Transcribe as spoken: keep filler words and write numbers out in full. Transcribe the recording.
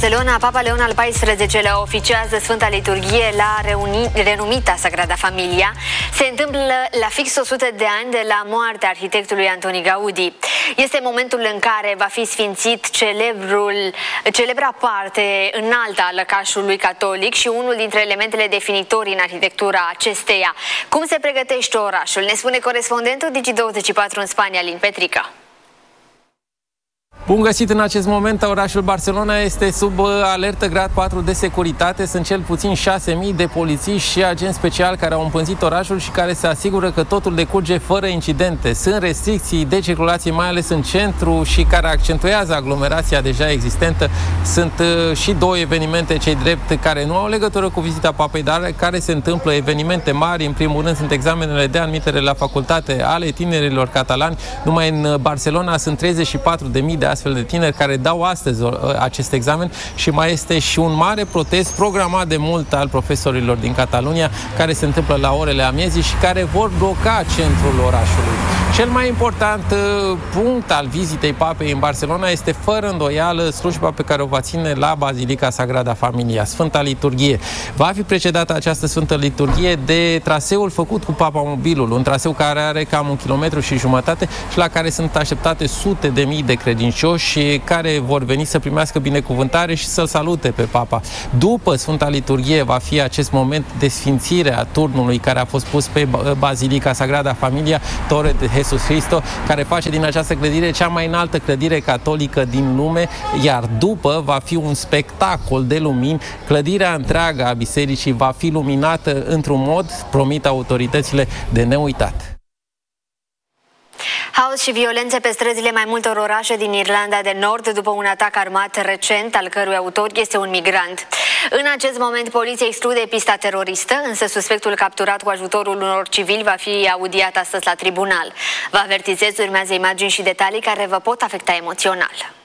Barcelona, Papa Leon al paisprezecelea oficiază Sfânta Liturghie la reuni... renumita Sagrada Familia. Se întâmplă la fix o sută de ani de la moartea arhitectului Antoni Gaudi. Este momentul în care va fi sfințit celebrul, celebra parte înaltă a lăcașului catolic și unul dintre elementele definitorii în arhitectura acesteia. Cum se pregătește orașul? Ne spune corespondentul Digi douăzeci și patru în Spania, Lin Petrica. Bun găsit! În acest moment, orașul Barcelona este sub alertă grad patru de securitate. Sunt cel puțin șase mii de polițiști și agenți speciali care au împânzit orașul și care se asigură că totul decurge fără incidente. Sunt restricții de circulație, mai ales în centru, și care accentuează aglomerația deja existentă. Sunt uh, și două evenimente, cei drept, care nu au legătură cu vizita papei, dar care se întâmplă, evenimente mari. În primul rând sunt examenele de admitere la facultate ale tinerilor catalani. Numai în Barcelona sunt treizeci și patru de mii de astfel de tineri care dau astăzi acest examen și mai este și un mare protest programat de mult al profesorilor din Catalunia, care se întâmplă la orele amiezii și care vor bloca centrul orașului. Cel mai important punct al vizitei papei în Barcelona este fără îndoială slujba pe care o va ține la Bazilica Sagrada Familia, Sfânta Liturghie. Va fi precedată această Sfântă Liturghie de traseul făcut cu papamobilul, un traseu care are cam un kilometru și jumătate și la care sunt așteptate sute de mii de credincioși și care vor veni să primească binecuvântare și să-l salute pe Papa. După Sfânta Liturghie va fi acest moment de sfințire a turnului care a fost pus pe Bazilica Sagrada Familia, Torre de Jesus Cristo, care face din această clădire cea mai înaltă clădire catolică din lume, iar după va fi un spectacol de lumini. Clădirea întreagă a bisericii va fi luminată într-un mod, promit autoritățile, de neuitat. Haos și violențe pe străzile mai multor orașe din Irlanda de Nord după un atac armat recent, al cărui autor este un migrant. În acest moment, poliția exclude pista teroristă, însă suspectul capturat cu ajutorul unor civili va fi audiat astăzi la tribunal. Vă avertizez, urmează imagini și detalii care vă pot afecta emoțional.